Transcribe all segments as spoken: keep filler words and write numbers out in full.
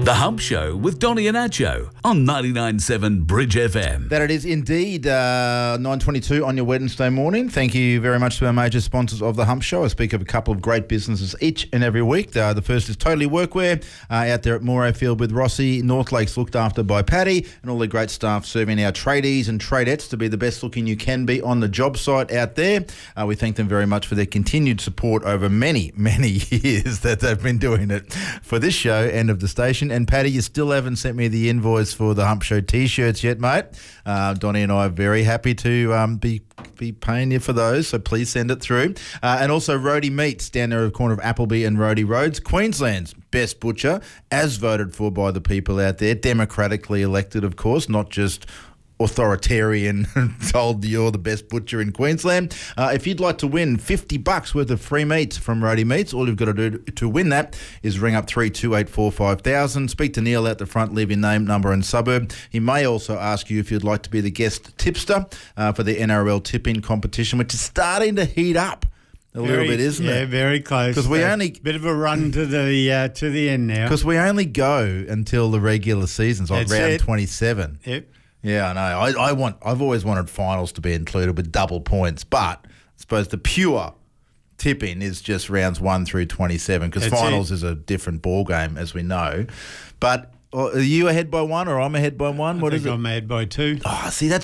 The Hump Show with Donny and Acho on ninety-nine point seven Bridge F M. That it is indeed uh, nine twenty-two on your Wednesday morning. Thank you very much to our major sponsors of The Hump Show. I speak of a couple of great businesses each and every week. Uh, the first is Totally Workwear uh, out there at Moray Field with Rossi. North Lakes looked after by Paddy and all the great staff serving our tradies and tradettes to be the best looking you can be on the job site out there. Uh, we thank them very much for their continued support over many, many years that they've been doing it for this show and of the station. And Paddy, you still haven't sent me the invoice for the Hump Show T-shirts yet, mate. Uh, Donny and I are very happy to um, be be paying you for those, so please send it through. Uh, and also Roadie Meats down there at the corner of Appleby and Roadie Roads, Queensland's best butcher, as voted for by the people out there, democratically elected, of course, not just authoritarian told you're the best butcher in Queensland. Uh, if you'd like to win fifty bucks worth of free meats from Roadie Meats, all you've got to do to win that is ring up three two eight four five thousand, speak to Neil out the front, leave your name, number and suburb. He may also ask you if you'd like to be the guest tipster uh, for the N R L tip-in competition, which is starting to heat up a very, little bit, isn't yeah, it? Yeah, very close. Because we only bit of a run to the uh, to the end now. Because we only go until the regular season's like That's round it. twenty-seven. Yep. Yeah, I know. I, I want. I've always wanted finals to be included with double points, but I suppose the pure tipping is just rounds one through twenty-seven because That's finals it. is a different ball game, as we know. But uh, are you ahead by one, or I'm ahead by one? I What think is it? I'm ahead by two. Oh, see, that's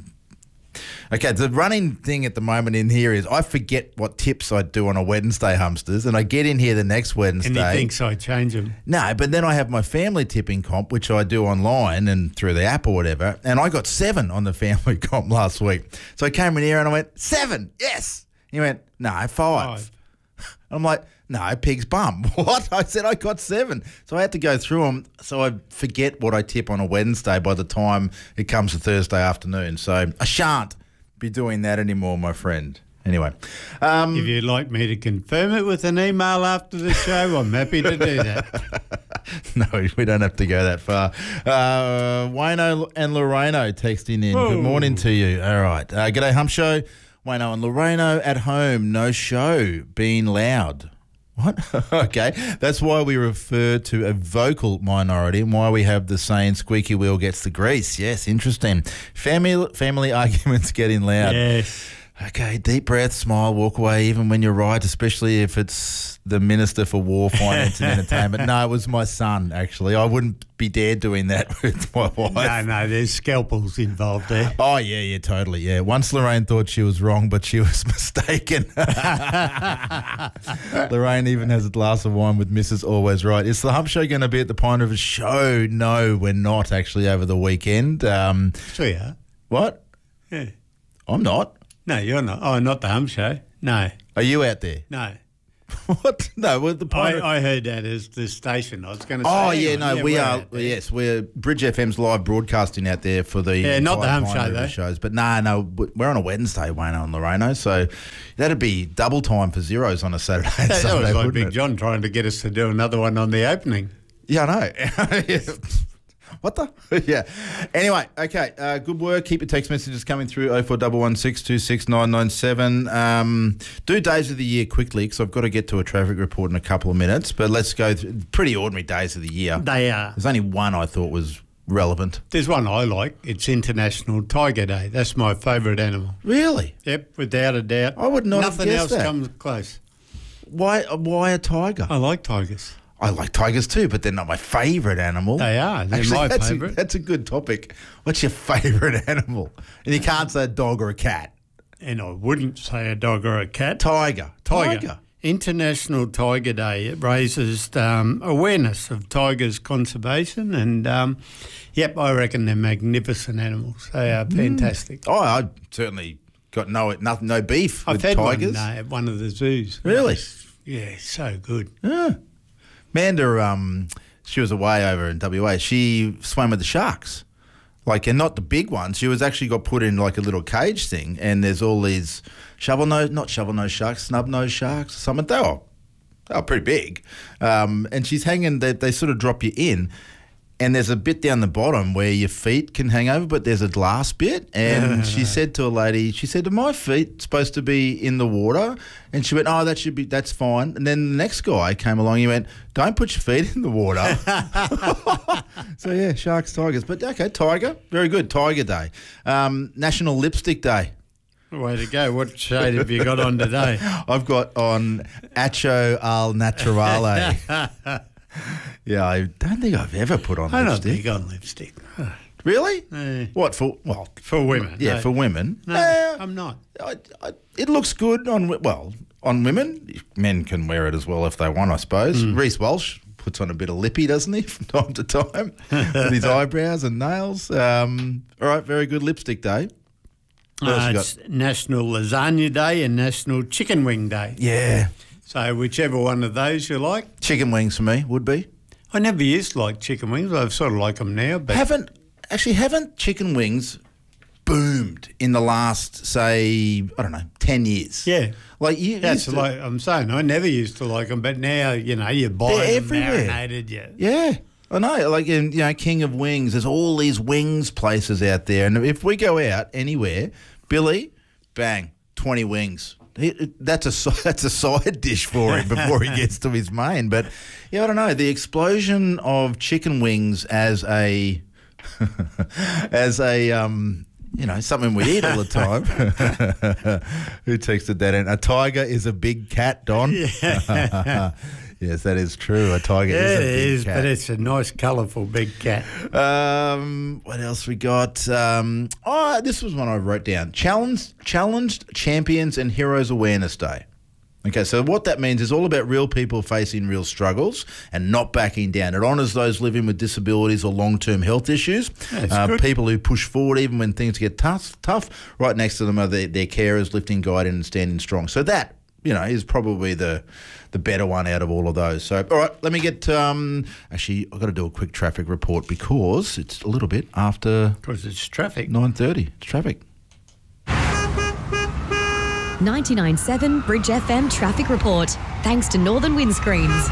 okay. The running thing at the moment in here is I forget what tips I do on a Wednesday, Humpsters, and I get in here the next Wednesday. And he thinks I change them. No, but then I have my family tipping comp, which I do online and through the app or whatever, and I got seven on the family comp last week. So I came in here and I went, seven, yes. He went, no, five. Five. I'm like, no, pig's bum. What? I said I got seven. So I had to go through them so I forget what I tip on a Wednesday by the time it comes to Thursday afternoon. So I shan't be doing that anymore, my friend. Anyway. Um, If you'd like me to confirm it with an email after the show, I'm happy to do that. No, we don't have to go that far. Uh, Wayno and Loreno texting in. Whoa. Good morning to you. All right. Uh, g'day, Hump Show. Wayno and Loreno at home. No show. Being loud. What? Okay. That's why we refer to a vocal minority and why we have the saying squeaky wheel gets the grease. Yes, interesting. Family family arguments getting loud. Yes. Okay, deep breath, smile, walk away, even when you're right, especially if it's the Minister for War, Finance and Entertainment. No, it was my son, actually. I wouldn't be dared doing that with my wife. No, no, there's scalpels involved there. Oh, yeah, yeah, totally, yeah. Once Lorraine thought she was wrong, but she was mistaken. Lorraine even has a glass of wine with Missus Always Right. Is the Hump Show going to be at the Pine River Show? No, we're not, actually, over the weekend. Um, Sure you are. what? Yeah. I'm not. No, you're not. Oh, not the Hump Show. No, Are you out there? no. What? No, we're at the Pine River. I, I heard that as the station. I was going to say. Oh, hang yeah, on. no, we we're are, out there. yes, we're Bridge F M's live broadcasting out there for the Yeah, not the entire Hump Pine Show, River though. shows. But no, no, we're on a Wednesday, Wayno and Loreno, so that'd be double time for zeros on a Saturday and That, that Sunday, was like wouldn't Big it? John trying to get us to do another one on the opening. Yeah, I know. What the? Yeah. Anyway, okay. Uh, good work. Keep your text messages coming through oh four one one six two six nine nine seven. Um, do days of the year quickly because I've got to get to a traffic report in a couple of minutes. But let's go through pretty ordinary days of the year. They are. There's only one I thought was relevant. There's one I like. It's International Tiger Day. That's my favourite animal. Really? Yep, without a doubt. I would not have Nothing guessed else that. comes close. Why? Why a tiger? I like tigers. I like tigers too, but they're not my favourite animal. They are. They're Actually, my that's favourite. A, that's a good topic. What's your favourite animal? And you can't say a dog or a cat. And I wouldn't say a dog or a cat. Tiger. Tiger. Tiger. International Tiger Day. It raises um, awareness of tigers' conservation, and um, yep, I reckon they're magnificent animals. They are fantastic. Oh, I certainly got no nothing, no beef I've with had tigers. one uh, at one of the zoos. Really? It's- Yeah, so good. Yeah. Manda, um, she was away over in W A. She swam with the sharks. Like, and not the big ones. She was actually got put in like a little cage thing, and there's all these shovel nose, not shovel nose sharks, snub nose sharks or something. They were, they were pretty big. Um, and she's hanging, they, they sort of drop you in. and there's a bit down the bottom where your feet can hang over, but there's a glass bit. And she said to a lady, she said, "Are my feet supposed to be in the water?" And she went, "Oh, that should be, that's fine." And then the next guy came along, he went, "Don't put your feet in the water." So, yeah, sharks, tigers. But, okay, tiger, very good, Tiger Day. Um, National Lipstick Day. Way to go. What shade have you got on today? I've got on Acho al Naturale. Yeah, I don't think I've ever put on I'm lipstick. not big on lipstick. Really? Eh. What, for, well, For women. yeah, no. for women. No, Eh, I'm not. I, I, it looks good on, well, on women. Men can wear it as well if they want, I suppose. Mm. Reece Walsh puts on a bit of lippy, doesn't he, from time to time, with his eyebrows and nails. Um, all right, very good lipstick day. What else Uh, you got? it's National Lasagna Day and National Chicken Wing Day. Yeah, So whichever one of those you like. chicken wings for me would be. I never used to like chicken wings. I sort of like them now. But Haven't actually haven't chicken wings boomed in the last, say, I don't know, ten years? yeah, Like you, that's used to- like I'm saying. I never used to like them, but now you know you buy They're them everywhere. marinated. Yeah. Yeah, I know. Like in, you know, King of Wings. There's all these wings places out there, and if we go out anywhere, Billy, bang, twenty wings. He, that's a si- that's a side dish for him before he gets to his main. But yeah, I don't know. The explosion of chicken wings as a as a um. You know, something we eat all the time. Who texted that in? A tiger is a big cat, Don. Yeah. Yes, that is true. A tiger Yeah, is a it big is, cat. but it's a nice, colourful big cat. Um, what else we got? Um, oh, this was one I wrote down. Challenged, Challenged Champions and Heroes Awareness Day. Okay, so what that means is all about real people facing real struggles and not backing down. It honours those living with disabilities or long-term health issues, That's uh, good. people who push forward even when things get tough. Tough. Right next to them are their, their carers, lifting, guiding and standing strong. So that, you know, is probably the the better one out of all of those. So, all right, let me get... Um, actually, I've got to do a quick traffic report because it's a little bit after Because it's traffic. nine thirty. It's traffic. ninety-nine point seven Bridge F M traffic report. Thanks to Northern Windscreens.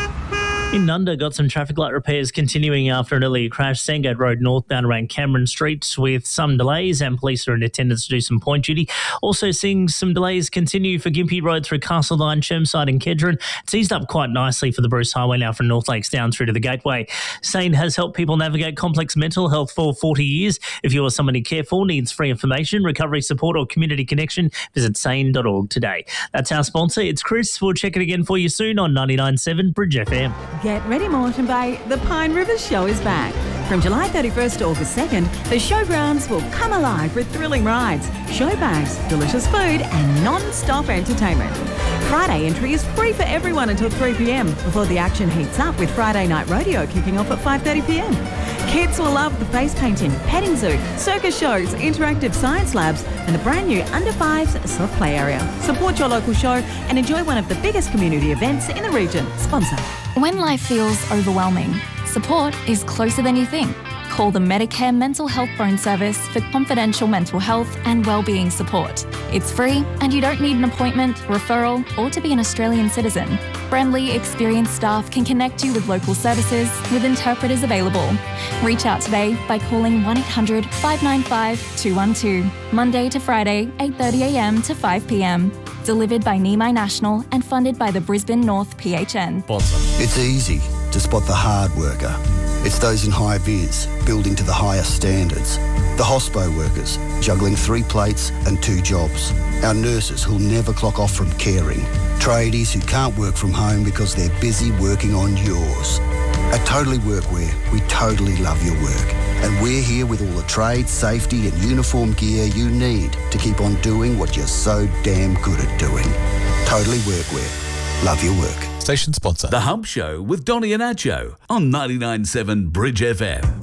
In Nunda, got some traffic light repairs continuing after an earlier crash. Sandgate Road northbound around Cameron Street with some delays, and police are in attendance to do some point duty. Also seeing some delays continue for Gympie Road through Castledine, Chermside and Kedron. It's eased up quite nicely for the Bruce Highway now from North Lakes down through to the Gateway. Sane has helped people navigate complex mental health for forty years. If you or someone you care for needs free information, recovery support or community connection, visit sane dot org today. That's our sponsor. It's Chris. We'll check it again for you soon on ninety-nine point seven Bridge F M. Get ready, Moreton Bay. The Pine River Show is back. From July thirty-first to August second, the showgrounds will come alive with thrilling rides, show bags, delicious food and non-stop entertainment. Friday entry is free for everyone until three p.m. before the action heats up with Friday Night Rodeo kicking off at five thirty p.m. Kids will love the face painting, petting zoo, circus shows, interactive science labs and the brand new Under Fives soft play area. Support your local show and enjoy one of the biggest community events in the region. Sponsor. When life feels overwhelming, support is closer than you think. Call the Medicare Mental Health Phone Service for confidential mental health and wellbeing support. It's free and you don't need an appointment, referral, or to be an Australian citizen. Friendly, experienced staff can connect you with local services with interpreters available. Reach out today by calling one eight hundred five nine five two one two. Monday to Friday, eight thirty a.m. to five p.m. Delivered by Nimai National and funded by the Brisbane North P H N. It's easy to spot the hard worker. It's those in high vis, building to the highest standards. The hospo workers, juggling three plates and two jobs. Our nurses who'll never clock off from caring. Tradies who can't work from home because they're busy working on yours. At Totally Workwear, we totally love your work. And we're here with all the trade, safety and uniform gear you need to keep on doing what you're so damn good at doing. Totally Workwear. Love your work. Station sponsor. The Hump Show with Donny and Acho on ninety-nine point seven Bridge F M.